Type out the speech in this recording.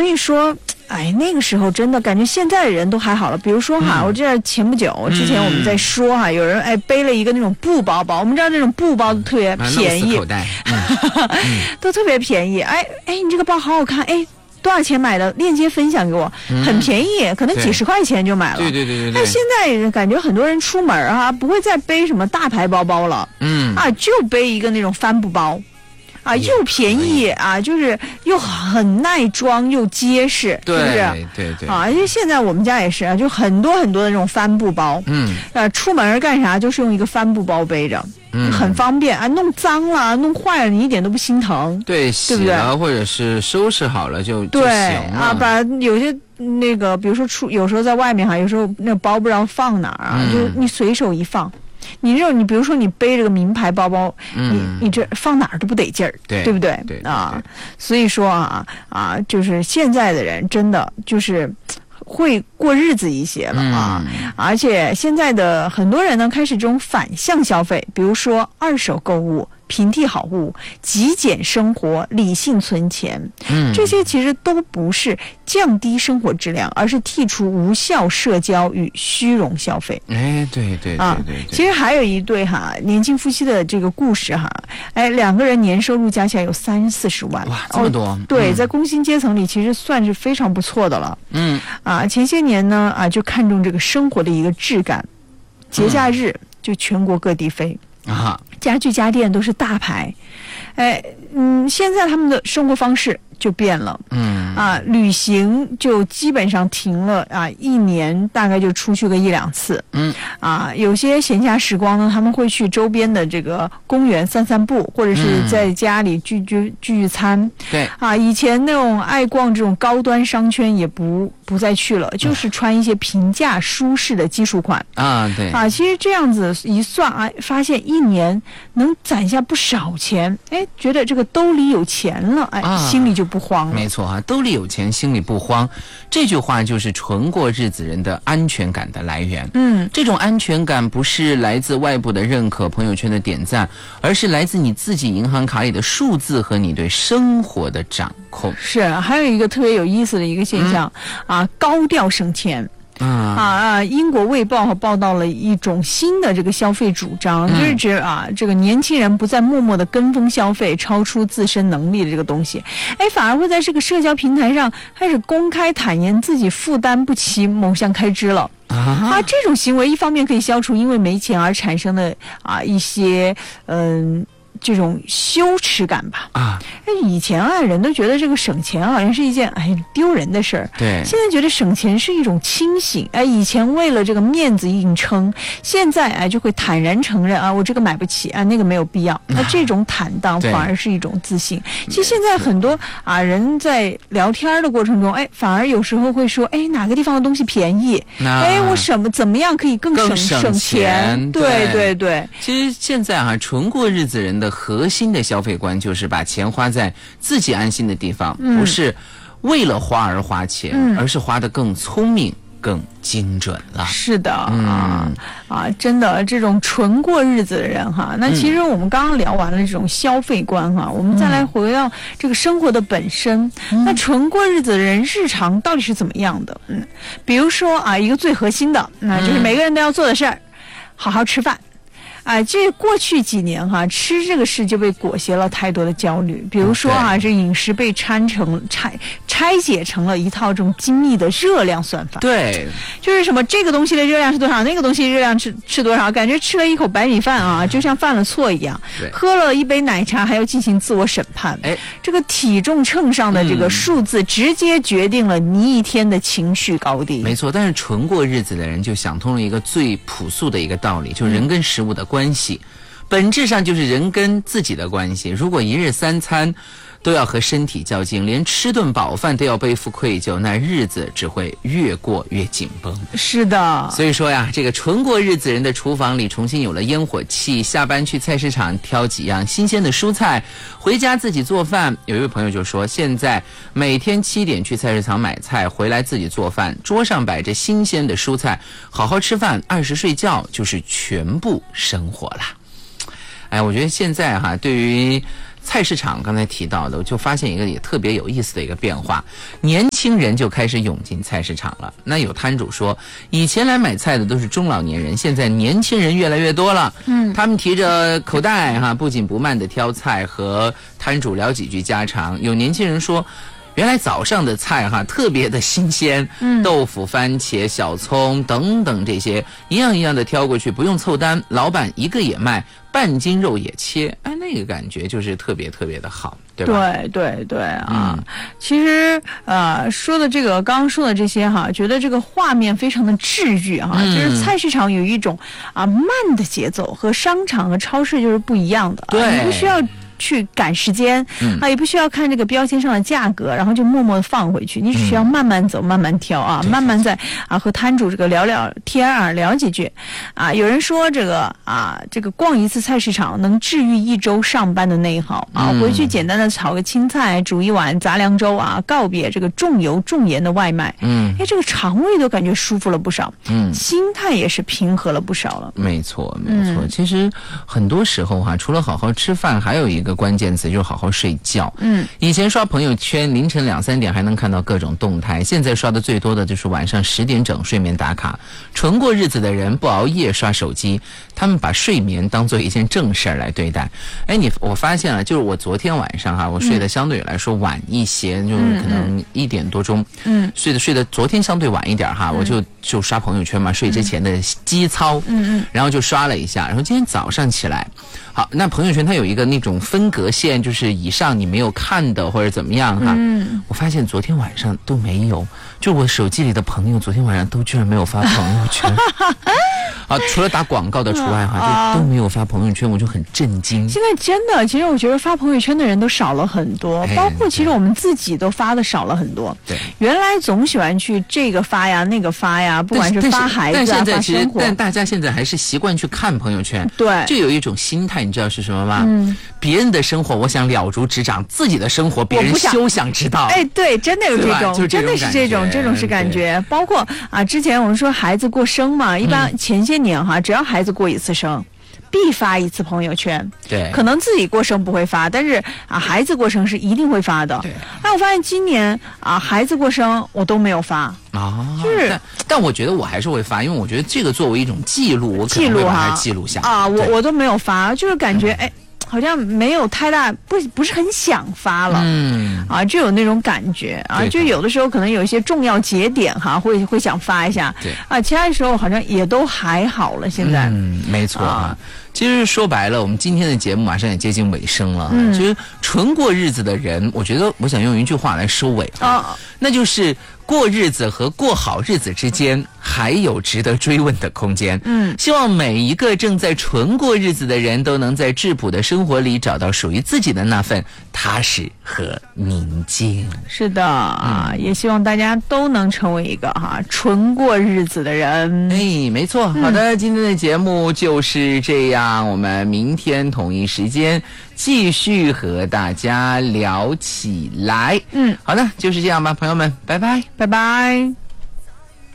以说哎，那个时候真的感觉现在的人都还好了。比如说哈，我这前不久之前我们在说哈，有人背了一个那种布包包，我们知道这种布包都特别便宜， 口袋都特别便宜。哎，你这个包好好看，哎。多少钱买的？链接分享给我，很便宜，可能几十块钱就买了。 对。 但现在感觉很多人出门啊，不会再背什么大牌包包了，就背一个那种帆布包，又便宜啊，就是又很耐装又结实，是不是？ 对。 因为现在我们家也是啊，就很多很多的这种帆布包，出门干啥就是用一个帆布包背着。很方便啊，弄脏了、弄坏了，你一点都不心疼。 对，洗了或者是收拾好了就行了。 把有些那个，比如说有时候在外面哈，有时候那包不知道放哪儿啊，就你随手一放。你比如说你背这个名牌包包，你这放哪儿都不得劲儿，对不对？ 对所以说就是现在的人真的就是会过日子一些了而且现在的很多人呢开始这种反向消费，比如说二手购物、平替好物、极简生活、理性存钱，这些其实都不是降低生活质量，而是剔除无效社交与虚荣消费。 对。 其实还有一对年轻夫妻的这个故事两个人年收入加起来有30-40万， 哇，这么多！ 对，在工薪阶层里其实算是非常不错的了。前些年呢就看重这个生活的一个质感，节假日就全国各地飞家具家电都是大牌。现在他们的生活方式就变了，旅行就基本上停了一年大概就出去个1-2次，有些闲暇时光呢，他们会去周边的这个公园散散步，或者是在家里聚餐。 对以前那种爱逛这种高端商圈也不再去了，就是穿一些平价舒适的基础款对其实这样子一算发现一年能攒下不少钱，觉得这个兜里有钱了，心里就不慌了。 没错兜里有钱心里不慌，这句话就是纯过日子人的安全感的来源。这种安全感不是来自外部的认可、朋友圈的点赞，而是来自你自己银行卡里的数字和你对生活的掌控。 是，还有一个特别有意思的一个现象高调省钱。英国卫报报道了一种新的这个消费主张，就是指这个年轻人不再默默的跟风消费超出自身能力的这个东西，反而会在这个社交平台上开始公开坦言自己负担不起某项开支了。这种行为一方面可以消除因为没钱而产生的一些这种羞耻感吧。以前人都觉得这个省钱好像是一件丢人的事儿， 对。 现在觉得省钱是一种清醒。以前为了这个面子硬撑，现在就会坦然承认我这个买不起那个没有必要。这种坦荡反而是一种自信。其实现在很多人在聊天的过程中，反而有时候会说，哪个地方的东西便宜，我怎么样可以更省钱？对。 其实现在纯过日子人的核心的消费观就是把钱花在自己安心的地方，不是为了花而花钱，而是花得更聪明、更精准了。 是的真的，这种纯过日子的人那其实我们刚刚聊完了这种消费观我们再来回到这个生活的本身。那纯过日子的人日常到底是怎么样的？比如说一个最核心的，那就是每个人都要做的事儿，好好吃饭。这过去几年吃这个事就被裹挟了太多的焦虑。比如说这饮食被拆解成了一套这种精密的热量算法。 对， 就是什么这个东西的热量是多少，那个东西热量吃多少，感觉吃了一口白米饭就像犯了错一样。喝了一杯奶茶还要进行自我审判。这个体重秤上的这个数字直接决定了你一天的情绪高低。 没错，但是纯过日子的人就想通了一个最朴素的一个道理，就是人跟食物的关系本质上就是人跟自己的关系。如果一日3餐都要和身体较劲，连吃顿饱饭都要背负愧疚，那日子只会越过越紧绷。 是的， 所以说呀，这个纯过日子人的厨房里重新有了烟火气，下班去菜市场挑几样新鲜的蔬菜，回家自己做饭。有一位朋友就说，现在每天7点去菜市场买菜，回来自己做饭，桌上摆着新鲜的蔬菜，好好吃饭，20睡觉就是全部生活啦。我觉得现在对于菜市场刚才提到的，我就发现一个也特别有意思的一个变化，年轻人就开始涌进菜市场了。那有摊主说，以前来买菜的都是中老年人，现在年轻人越来越多了。他们提着口袋不紧不慢的挑菜，和摊主聊几句家常。有年轻人说，原来早上的菜特别的新鲜，豆腐、番茄、小葱等等这些一样一样的挑过去，不用凑单，老板一个也卖，半斤肉也切，那个感觉就是特别特别的好，对吧？ 对啊，其实说的这个刚刚说的这些觉得这个画面非常的治愈就是菜市场有一种慢的节奏，和商场和超市就是不一样的， 对， 你不需要去赶时间也不需要看这个标签上的价格，然后就默默的放回去，你只需要慢慢走，慢慢挑慢慢在和摊主这个聊聊天聊几句有人说这个逛一次菜市场能治愈一周上班的内耗回去简单的炒个青菜，煮一碗杂粮粥告别这个重油重盐的外卖，这个肠胃都感觉舒服了不少，心态也是平和了不少了。 没错。其实很多时候除了好好吃饭，还有一个关键词就是好好睡觉。以前刷朋友圈凌晨2、3点还能看到各种动态，现在刷的最多的就是晚上10点整睡眠打卡。纯过日子的人不熬夜刷手机，他们把睡眠当做一件正事儿来对待。我发现了，就是我昨天晚上我睡得相对来说晚一些，就是可能1点多钟，睡得昨天相对晚一点我就刷朋友圈嘛，睡之前的基操，然后就刷了一下，然后今天早上起来。好，那朋友圈它有一个那种分隔线，就是以上你没有看的或者怎么样我发现昨天晚上都没有，就我手机里的朋友昨天晚上都居然没有发朋友圈除了打广告的除外就都没有发朋友圈，我就很震惊。 现在真的，其实我觉得发朋友圈的人都少了很多，包括其实我们自己都发的少了很多。 对， 原来总喜欢去这个发呀那个发呀，不管是发孩子但发生活， 但大家现在还是习惯去看朋友圈， 对， 就有一种心态，你知道是什么吗？别人的生活我想了如指掌，自己的生活别人休想知道。 对，真的有这种，真的是这种是感觉。包括之前我们说孩子过生嘛，一般前些年只要孩子过一次生，必发一次朋友圈。 对， 可能自己过生不会发，但是孩子过生是一定会发的。 对， 我发现今年孩子过生我都没有发但我觉得我还是会发，因为我觉得这个作为一种记录，我可能会把它记录下来我都没有发，就是感觉好像没有太大，不是很想发了，就有那种感觉就有的时候可能有一些重要节点会想发一下， 对其他的时候好像也都还好了。现在没错其实说白了，我们今天的节目马上也接近尾声了。其实纯过日子的人，我想用一句话来收尾那就是过日子和过好日子之间还有值得追问的空间。希望每一个正在纯过日子的人都能在质朴的生活里找到属于自己的那份踏实和宁静。 是的也希望大家都能成为一个纯过日子的人。 没错。好的，今天的节目就是这样，我们明天同一时间继续和大家聊起来。好的，就是这样吧，朋友们，拜拜， 拜拜。